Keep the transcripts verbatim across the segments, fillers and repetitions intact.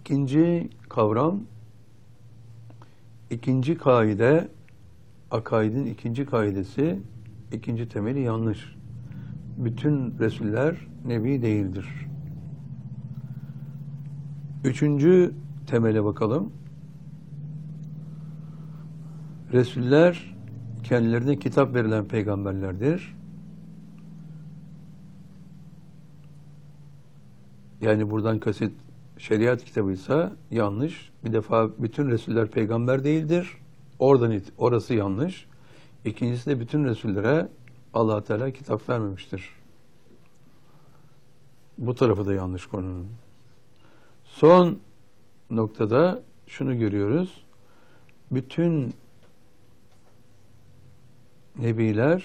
İkinci kavram, ikinci kaide, akaidin ikinci kaidesi, ikinci temeli yanlış. Bütün Resuller Nebi değildir. Üçüncü temele bakalım. Resuller kendilerine kitap verilen peygamberlerdir. Yani buradan kasıt şeriat kitabıysa yanlış. Bir defa bütün Resuller peygamber değildir. Oradan it, orası yanlış. İkincisi de bütün Resullere Allah Teala kitap vermemiştir. Bu tarafı da yanlış konunun. Son noktada şunu görüyoruz. Bütün nebiler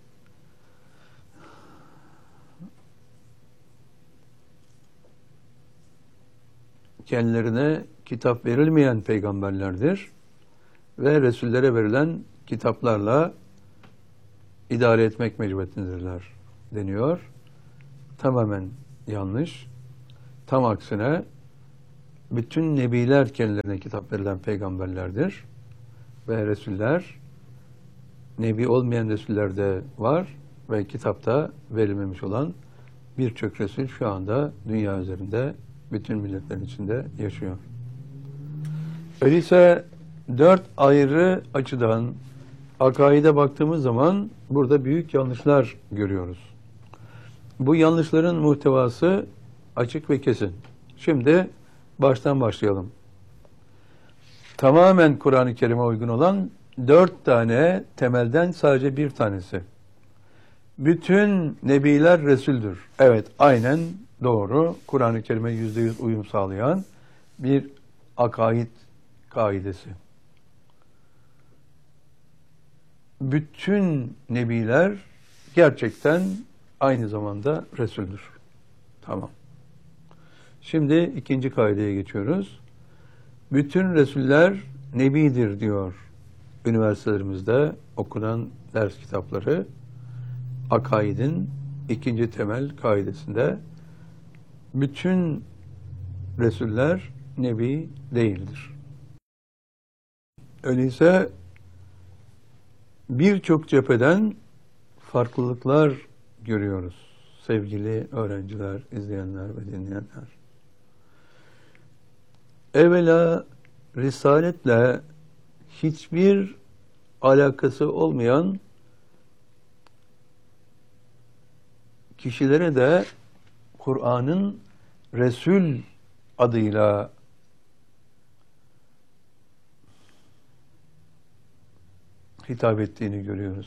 kendilerine kitap verilmeyen peygamberlerdir ve Resullere verilen kitaplarla idare etmek mecburiyetindedirler deniyor. Tamamen yanlış. Tam aksine bütün nebiler kendilerine kitap verilen peygamberlerdir ve Resuller nebi olmayan Resuller de var ve kitapta verilmemiş olan birçok Resul şu anda dünya üzerinde bütün milletlerin içinde yaşıyor. Öyleyse dört ayrı açıdan akaide baktığımız zaman burada büyük yanlışlar görüyoruz. Bu yanlışların muhtevası açık ve kesin. Şimdi baştan başlayalım. Tamamen Kur'an-ı Kerim'e uygun olan dört tane temelden sadece bir tanesi. Bütün nebiler Resul'dür. Evet, aynen doğru. Kur'an-ı Kerim'e yüzde yüz uyum sağlayan bir akaid kaidesi. Bütün nebiler gerçekten aynı zamanda Resul'dür. Tamam. Şimdi ikinci kaideye geçiyoruz. Bütün Resuller Nebidir diyor üniversitelerimizde okunan ders kitapları. Akaidin ikinci temel kaidesinde bütün Resuller Nebi değildir. Öyleyse birçok cepheden farklılıklar görüyoruz. Sevgili öğrenciler, izleyenler ve dinleyenler. Evvela Risaletle hiçbir alakası olmayan kişilere de Kur'an'ın Resul adıyla hitap ettiğini görüyoruz.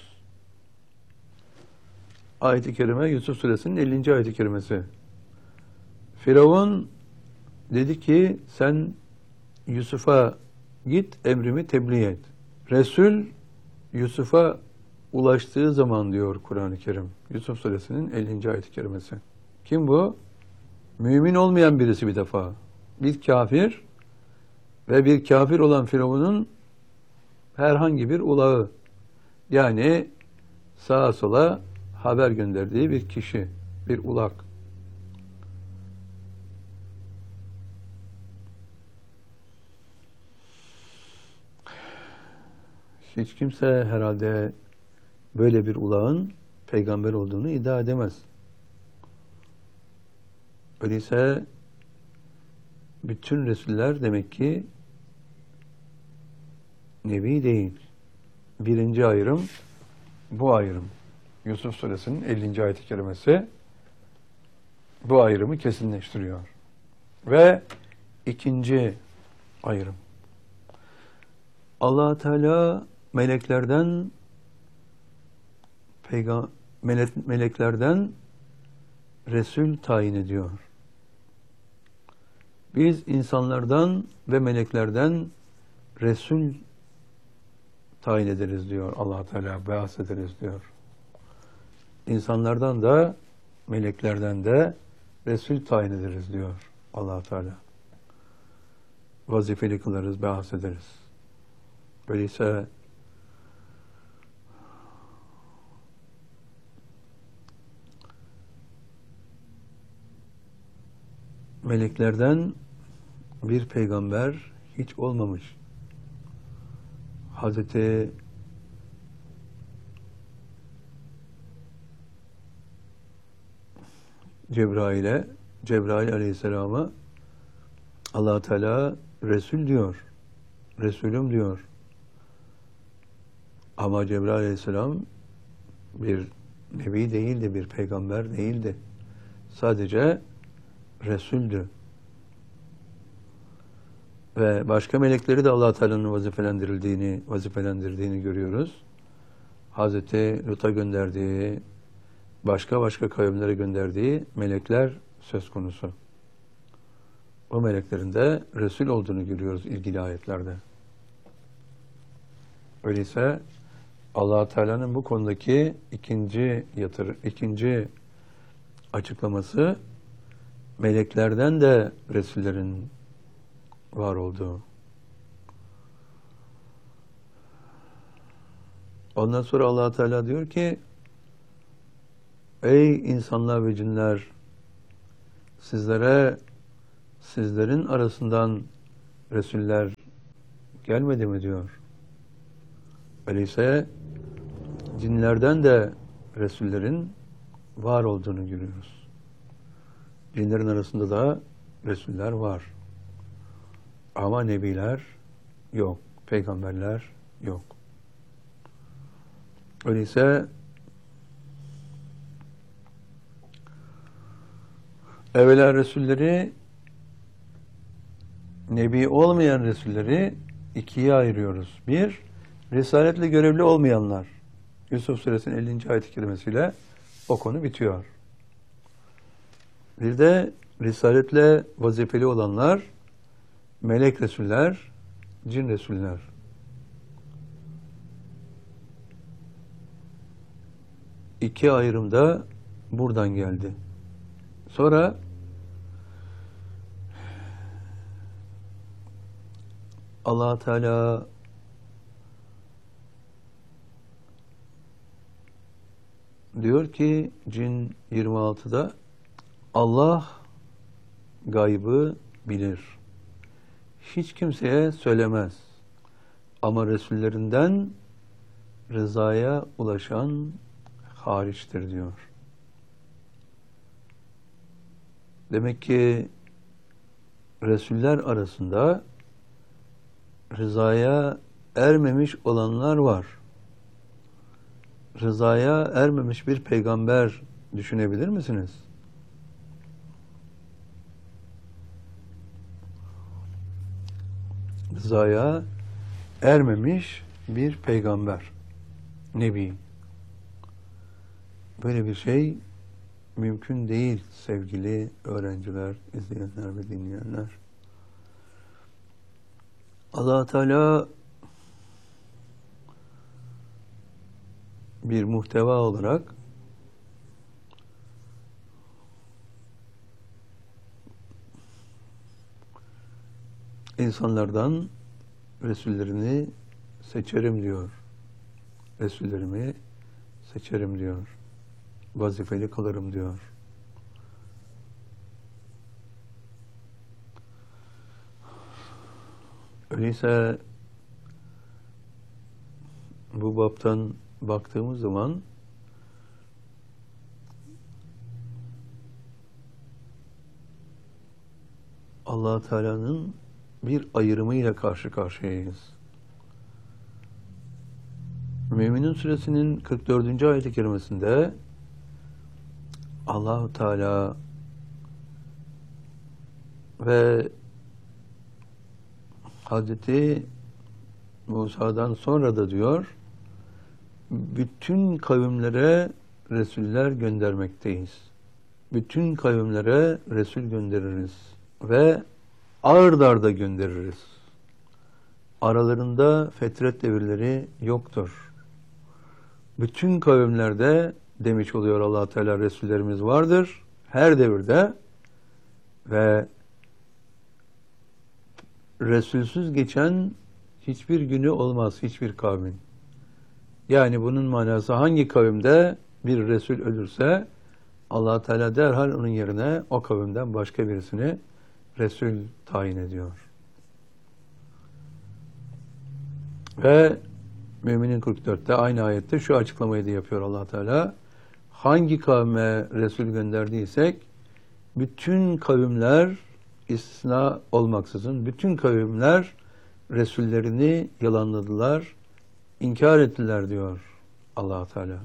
Ayet-i Kerime Yusuf Suresinin ellinci ayet-i kerimesi. Firavun dedi ki sen Yusuf'a git emrimi tebliğ et. Resul Yusuf'a ulaştığı zaman diyor Kur'an-ı Kerim. Yusuf Suresinin ellinci ayet-i kerimesi. Kim bu? Mümin olmayan birisi bir defa. Bir kafir ve bir kafir olan Firavun'un herhangi bir ulağı. Yani sağa sola haber gönderdiği bir kişi, bir ulak. Hiç kimse herhalde böyle bir ulağın peygamber olduğunu iddia edemez. Öyleyse bütün Resuller demek ki Nebi değil. Birinci ayrım bu ayrım. Yusuf Suresinin ellinci ayet-i kerimesi bu ayrımı kesinleştiriyor. Ve ikinci ayrım. Allah Teala meleklerden peygamber melek, meleklerden Resul tayin ediyor. Biz insanlardan ve meleklerden Resul tayin ederiz diyor Allah Teala, bahsederiz diyor. İnsanlardan da meleklerden de Resul tayin ederiz diyor Allah Teala. Vazifeli kılarız, bahsederiz. Öyleyse meleklerden bir peygamber hiç olmamış. Hazreti Cebrail'e, Cebrail Aleyhisselam'a Allah Teala Resul diyor. Resulüm diyor. Ama Cebrail Aleyhisselam bir nebi değildi, bir peygamber değildi. Sadece Resul'dü. Ve başka melekleri de Allah Teala'nın vazifelendirildiğini, vazifelendirdiğini görüyoruz. Hazreti Lut'a gönderdiği, başka başka kavimlere gönderdiği melekler söz konusu. O meleklerin de Resul olduğunu görüyoruz ilgili ayetlerde. Öyleyse Allah Teala'nın bu konudaki ikinci yatır, ikinci açıklaması meleklerden de Resullerin var olduğu. Ondan sonra Allah Teala diyor ki: ey insanlar ve cinler, sizlere sizlerin arasından Resuller gelmedi mi diyor. Öyleyse cinlerden de Resullerin var olduğunu görüyoruz. Cinlerin arasında da Resuller var. Ama nebiler yok, peygamberler yok. Öyleyse evvela Resulleri, nebi olmayan Resulleri ikiye ayırıyoruz. Bir, risaletle görevli olmayanlar. Yusuf Suresinin ellinci ayet-i kerimesiyle o konu bitiyor. Bir de risaletle vazifeli olanlar, melek Resuller, cin Resuller. İki ayrım da buradan geldi. Sonra Allah Teala diyor ki Cin yirmi altıda Allah gaybı bilir. Hiç kimseye söylemez. Ama Resullerinden rızaya ulaşan hariçtir diyor. Demek ki Resuller arasında rızaya ermemiş olanlar var. Rızaya ermemiş bir peygamber düşünebilir misiniz? Rızaya ermemiş bir peygamber, nebi. Böyle bir şey mümkün değil sevgili öğrenciler, izleyenler ve dinleyenler. Allah Teala bir muhteva olarak insanlardan Resullerini seçerim diyor. Resullerimi seçerim diyor. Vazifeli kılarım diyor. Öyleyse bu baptan baktığımız zaman Allah Teala'nın bir ayrımıyla karşı karşıyayız. Müminun Suresinin kırk dördüncü ayet-i kerimesinde Allah Teala ve Hazreti Musa'dan sonra da diyor, bütün kavimlere Resuller göndermekteyiz. Bütün kavimlere Resul göndeririz ve ard arda göndeririz. Aralarında fetret devirleri yoktur. Bütün kavimlerde demiş oluyor Allah Teala, Resullerimiz vardır. Her devirde ve Resulsüz geçen hiçbir günü olmaz hiçbir kavmin. Yani bunun manası hangi kavimde bir Resul ölürse Allah Teala derhal onun yerine o kavimden başka birisini Resul tayin ediyor. Ve Müminin kırk dörtte aynı ayette şu açıklamayı da yapıyor Allah Teala. Hangi kavme Resul gönderdiysek bütün kavimler istisna olmaksızın bütün kavimler Resullerini yalanladılar, inkar ettiler diyor Allah Teala.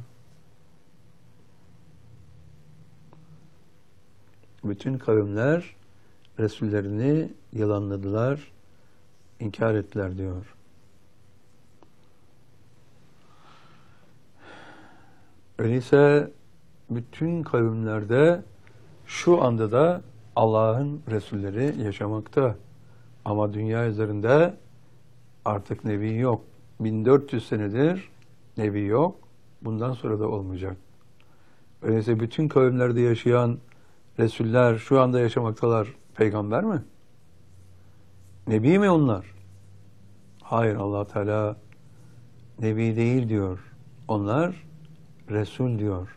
Bütün kavimler Resullerini yalanladılar, inkar ettiler diyor. Öyleyse bütün kavimlerde şu anda da Allah'ın Resulleri yaşamakta. Ama dünya üzerinde artık Nebi yok. bin dört yüz senedir Nebi yok. Bundan sonra da olmayacak. Öyleyse bütün kavimlerde yaşayan Resuller şu anda yaşamaktalar. Peygamber mi? Nebi mi onlar? Hayır, Allah Teala Nebi değil diyor. Onlar Resul diyor.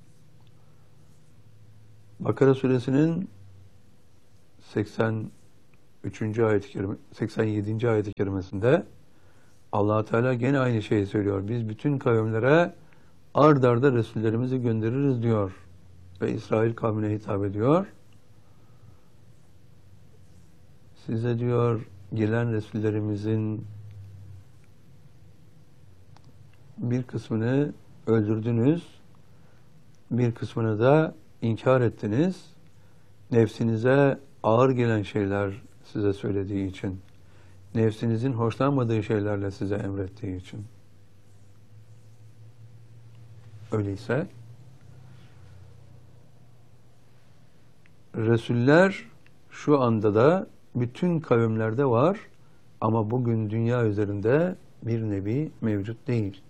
Bakara suresinin seksen üçüncü ayet-i kerime, seksen yedinci ayet-i kerimesinde Allah Teala gene aynı şeyi söylüyor. Biz bütün kavimlere ard arda Resullerimizi göndeririz diyor. Ve İsrail kavmine hitap ediyor. Size diyor gelen Resullerimizin bir kısmını öldürdünüz, bir kısmını da inkar ettiniz. Nefsinize ağır gelen şeyler size söylediği için, nefsinizin hoşlanmadığı şeylerle size emrettiği için. Öyleyse Resuller şu anda da bütün kavimlerde var ama bugün dünya üzerinde bir nebi mevcut değil.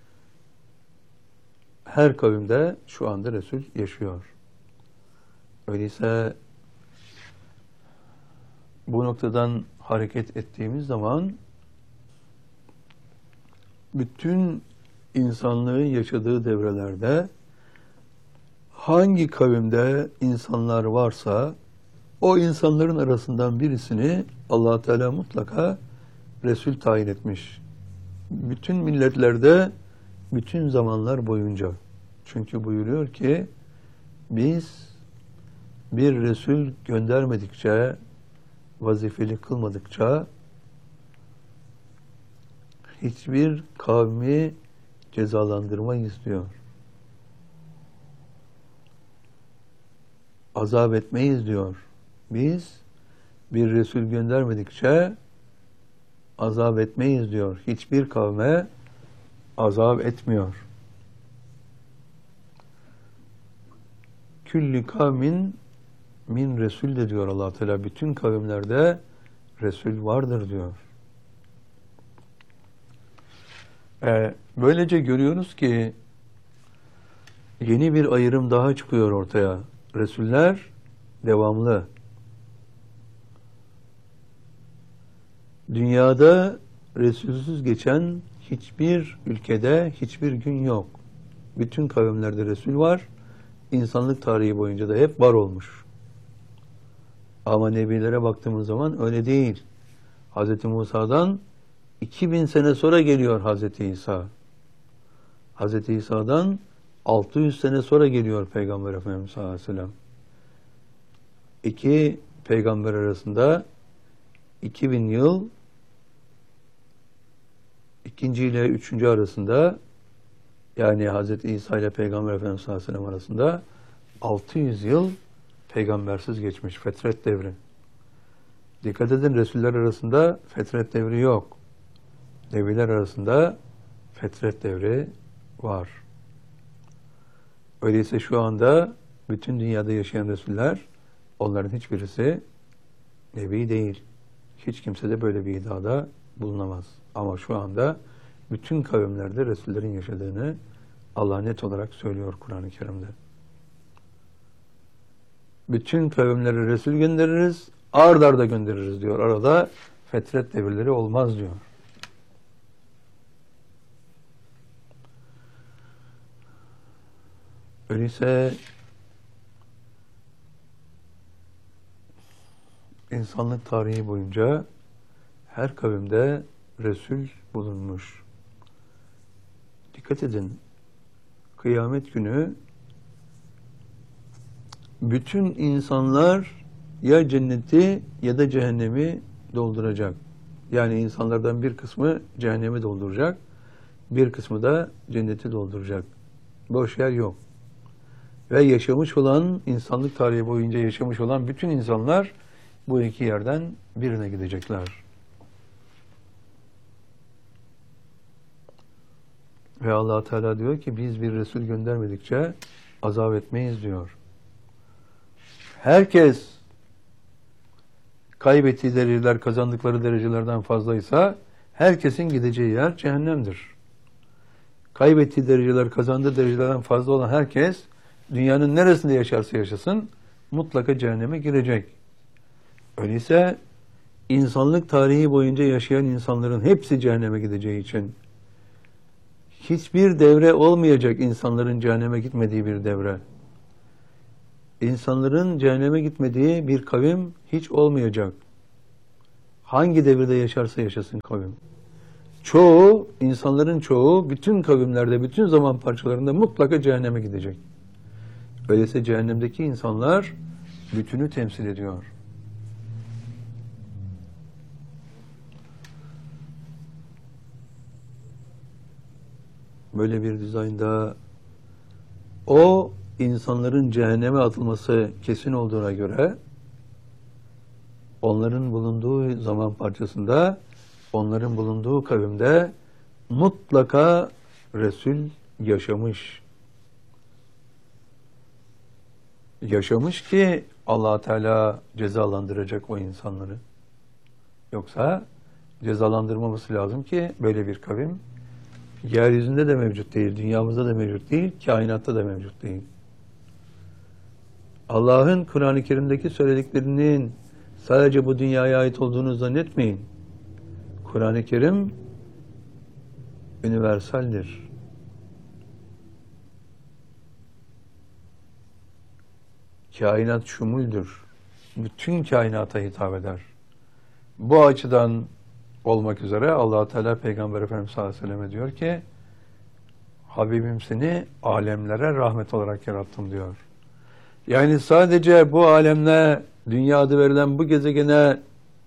Her kavimde şu anda Resul yaşıyor. Öyleyse bu noktadan hareket ettiğimiz zaman bütün insanlığın yaşadığı devrelerde hangi kavimde insanlar varsa o insanların arasından birisini Allah Teala mutlaka Resul tayin etmiş. Bütün milletlerde, bütün zamanlar boyunca. Çünkü buyuruyor ki biz bir Resul göndermedikçe, vazifeli kılmadıkça hiçbir kavmi cezalandırmayız diyor. Azap etmeyiz diyor. Biz bir Resul göndermedikçe azap etmeyiz diyor. Hiçbir kavme azap etmiyor. Külli kavmin min Resul de diyor Allah Teala. Bütün kavimlerde Resul vardır diyor. Ee, böylece görüyoruz ki yeni bir ayrım daha çıkıyor ortaya. Resuller devamlı. Dünyada Resulsüz geçen hiçbir ülkede hiçbir gün yok. Bütün kavimlerde Resul var. İnsanlık tarihi boyunca da hep var olmuş. Ama nebilere baktığımız zaman öyle değil. Hazreti Musa'dan iki bin sene sonra geliyor Hazreti İsa. Hazreti İsa'dan altı yüz sene sonra geliyor Peygamber Efendimiz sallallahu aleyhi ve sellem. İki peygamber arasında iki bin yıl, ikinci ile üçüncü arasında, yani Hazreti İsa ile Peygamber Efendimiz sallallahu aleyhi ve sellem arasında altı yüz yıl peygambersiz geçmiş, fetret devri. Dikkat edin, Resuller arasında fetret devri yok. Nebiler arasında fetret devri var. Öyleyse şu anda bütün dünyada yaşayan Resuller, onların hiçbirisi Nebi değil. Hiç kimse de böyle bir iddiada bulunamaz. Ama şu anda bütün kavimlerde Resullerin yaşadığını Allah net olarak söylüyor Kur'an-ı Kerim'de. Bütün kavimlere Resul göndeririz, ard arda göndeririz diyor. Arada fetret devirleri olmaz diyor. Öyleyse insanlık tarihi boyunca her kavimde Resul bulunmuş. Dikkat edin, kıyamet günü bütün insanlar ya cenneti ya da cehennemi dolduracak. Yani insanlardan bir kısmı cehennemi dolduracak, bir kısmı da cenneti dolduracak. Boş yer yok. Ve yaşamış olan, insanlık tarihi boyunca yaşamış olan bütün insanlar bu iki yerden birine gidecekler. Ve Allah Teala diyor ki biz bir Resul göndermedikçe azap etmeyiz diyor. Herkes kaybettiği dereceler kazandıkları derecelerden fazlaysa herkesin gideceği yer cehennemdir. Kaybettiği dereceler kazandığı derecelerden fazla olan herkes dünyanın neresinde yaşarsa yaşasın mutlaka cehenneme girecek. Öyleyse insanlık tarihi boyunca yaşayan insanların hepsi cehenneme gideceği için hiçbir devre olmayacak insanların cehenneme gitmediği bir devre. İnsanların cehenneme gitmediği bir kavim hiç olmayacak. Hangi devirde yaşarsa yaşasın kavim. Çoğu, insanların çoğu bütün kavimlerde, bütün zaman parçalarında mutlaka cehenneme gidecek. Öyleyse cehennemdeki insanlar bütünü temsil ediyor. Böyle bir dizaynda o insanların cehenneme atılması kesin olduğuna göre onların bulunduğu zaman parçasında, onların bulunduğu kavimde mutlaka Resul yaşamış. Yaşamış ki Allah Teala cezalandıracak o insanları. Yoksa cezalandırmaması lazım ki böyle bir kavim yeryüzünde de mevcut değil, dünyamızda da mevcut değil, kainatta da mevcut değil. Allah'ın Kur'an-ı Kerim'deki söylediklerinin sadece bu dünyaya ait olduğunu zannetmeyin. Kur'an-ı Kerim universaldir. Kainat şumuldür. Bütün kainata hitap eder. Bu açıdan olmak üzere Allah Teala Peygamber Efendimiz sallallahu aleyhi ve selleme diyor ki Habibim seni alemlere rahmet olarak yarattım diyor. Yani sadece bu alemle dünya adı verilen bu gezegene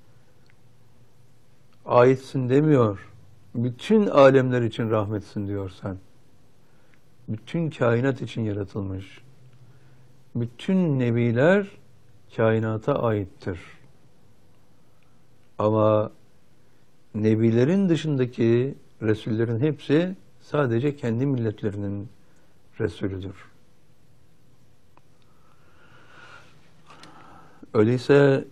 aitsin demiyor. Bütün alemler için rahmetsin diyor sen. Bütün kainat için yaratılmış. Bütün nebiler kainata aittir. Ama nebilerin dışındaki Resullerin hepsi sadece kendi milletlerinin Resulüdür. Öyleyse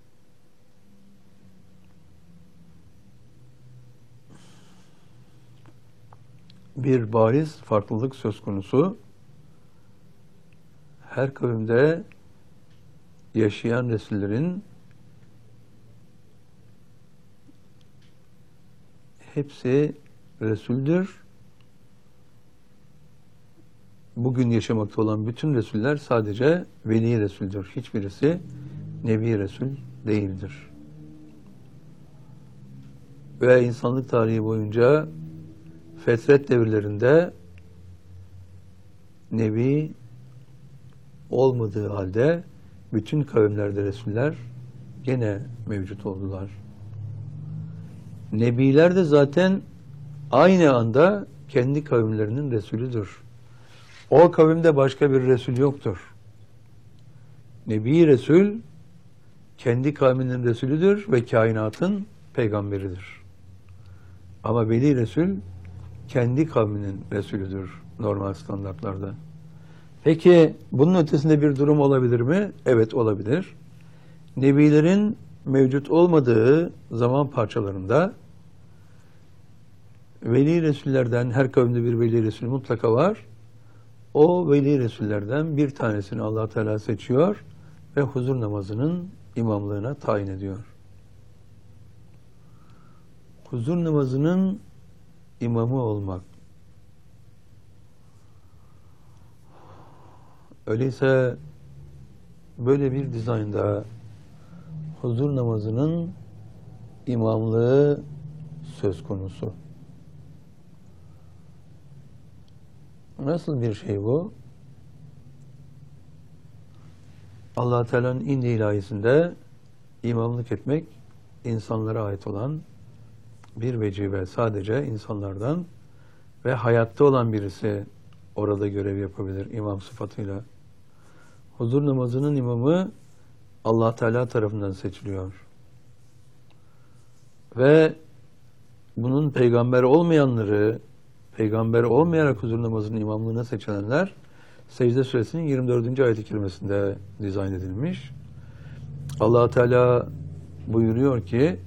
bir bariz farklılık söz konusu. Her kavimde yaşayan Resullerin hepsi Resul'dür. Bugün yaşamakta olan bütün Resuller sadece Veli Resul'dür. Hiçbirisi Nebi Resul değildir. Ve insanlık tarihi boyunca fetret devirlerinde Nebi olmadığı halde bütün kavimlerde Resuller gene mevcut oldular. Nebiler de zaten aynı anda kendi kavimlerinin Resulüdür. O kavimde başka bir Resul yoktur. Nebi Resul kendi kavminin Resulüdür ve kainatın peygamberidir. Ama Veli Resul kendi kavminin Resulüdür normal standartlarda. Peki bunun ötesinde bir durum olabilir mi? Evet olabilir. Nebilerin mevcut olmadığı zaman parçalarında Veli Resullerden her kavimde bir Veli Resul mutlaka var. O Veli Resullerden bir tanesini Allah Teala seçiyor ve huzur namazının imamlığına tayin ediyor. Huzur namazının imamı olmak. Öyleyse böyle bir dizaynda huzur namazının imamlığı söz konusu. Nasıl bir şey bu? Allah-u Teala'nın indi ilahisinde imamlık etmek insanlara ait olan bir vecibe. Sadece insanlardan ve hayatta olan birisi orada görev yapabilir imam sıfatıyla. Huzur namazının imamı Allah Teala tarafından seçiliyor. Ve bunun peygamber olmayanları, peygamber olmayarak huzur namazının imamlığına seçilenler Secde Suresinin yirmi dördüncü ayet-i kerimesinde dizayn edilmiş. Allah Teala buyuruyor ki: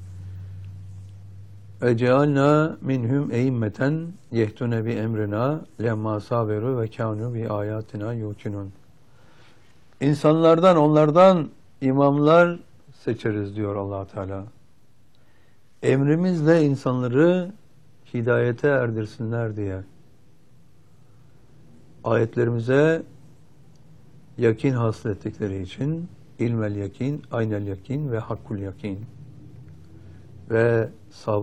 "Ecealna minhum eimmeten yehtune bi emrina lemma saberu ve kanu bi ayatina yuqinun." İnsanlardan, onlardan imamlar seçeriz diyor Allah Teala. Emrimizle insanları hidayete erdirsinler diye. Ayetlerimize yakin hasıl ettikleri için ilmel yakin, aynel yakin ve hakkul yakin ve sabır